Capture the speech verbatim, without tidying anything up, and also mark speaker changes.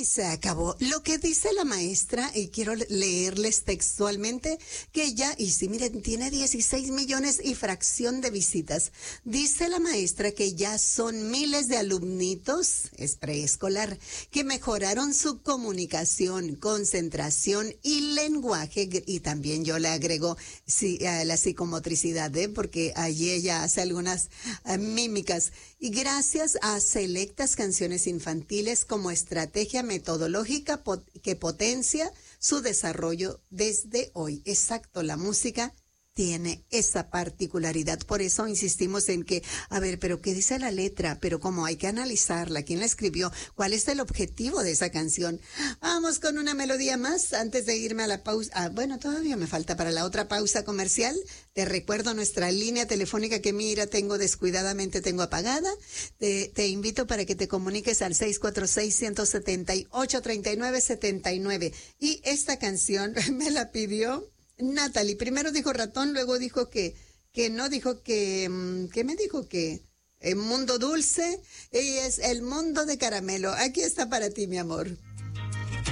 Speaker 1: Y se acabó. Lo que dice la maestra, y quiero leerles textualmente, que ya, y sí, miren, tiene dieciséis millones y fracción de visitas. Dice la maestra que ya son miles de alumnitos, es preescolar, que mejoraron su comunicación, concentración y lenguaje, y también yo le agrego sí, la psicomotricidad, ¿eh? Porque allí ella hace algunas uh, mímicas. Y gracias a selectas canciones infantiles como estrategia metodológica pot- que potencia su desarrollo desde hoy. Exacto, la música tiene esa particularidad. Por eso insistimos en que, a ver, pero ¿qué dice la letra? Pero cómo hay que analizarla, quién la escribió, cuál es el objetivo de esa canción. Vamos con una melodía más antes de irme a la pausa. Ah, bueno, todavía me falta para la otra pausa comercial. Te recuerdo nuestra línea telefónica que mira, tengo descuidadamente, tengo apagada. Te, te invito para que te comuniques al seis cuatro seis, uno siete ocho, tres nueve siete nueve. Y esta canción me la pidió Natalie. Primero dijo ratón, luego dijo que, que no, dijo que, ¿qué me dijo? Que el mundo dulce y es el mundo de caramelo. Aquí está para ti, mi amor.